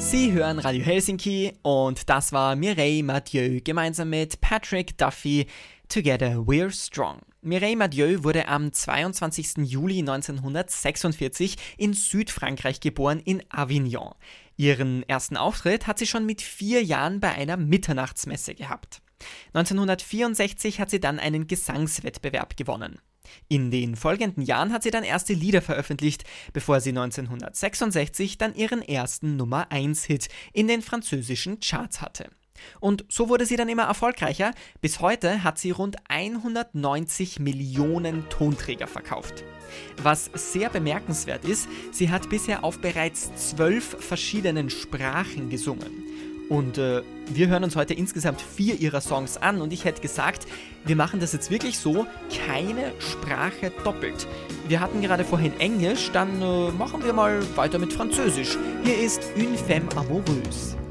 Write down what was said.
Sie hören Radio Helsinki und das war Mireille Mathieu gemeinsam mit Patrick Duffy, Together We're Strong. Mireille Mathieu wurde am 22. Juli 1946 in Südfrankreich geboren, in Avignon. Ihren ersten Auftritt hat sie schon mit 4 Jahren bei einer Mitternachtsmesse gehabt. 1964 hat sie dann einen Gesangswettbewerb gewonnen. In den folgenden Jahren hat sie dann erste Lieder veröffentlicht, bevor sie 1966 dann ihren ersten Nummer-1-Hit in den französischen Charts hatte. Und so wurde sie dann immer erfolgreicher. Bis heute hat sie rund 190 Millionen Tonträger verkauft. Was sehr bemerkenswert ist, sie hat bisher auf bereits 12 verschiedenen Sprachen gesungen. Und wir hören uns heute insgesamt 4 ihrer Songs an und ich hätte gesagt, wir machen das jetzt wirklich so, keine Sprache doppelt. Wir hatten gerade vorhin Englisch, dann machen wir mal weiter mit Französisch. Hier ist Une femme amoureuse.